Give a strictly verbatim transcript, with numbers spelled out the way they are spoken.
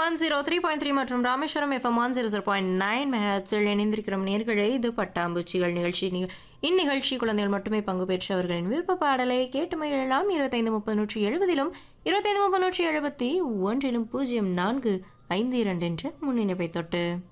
One zero three point three மற்றும் Rameswaram FM one zero zero point nine மெகாஹெர்ட்ஸில் இணைந்திருக்கிறோம் நேர்களே. இது பட்டாம்பூச்சிகள் நிகழ்ச்சி. இந்நிகழ்ச்சி குழந்தைகள் மட்டுமே பங்கு பெற்றவர்களின் விருப்ப பாடலை கேட்டு மகிழலாம். இருபத்தைந்து முப்பது நூற்றி எழுபதிலும் இருபத்தைந்து முப்பது நூற்றி எழுபத்தி ஒன்றிலும் பூஜ்ஜியம் நான்கு ஐந்து இரண்டு என்ற முன்னிணைப்பை தொட்டு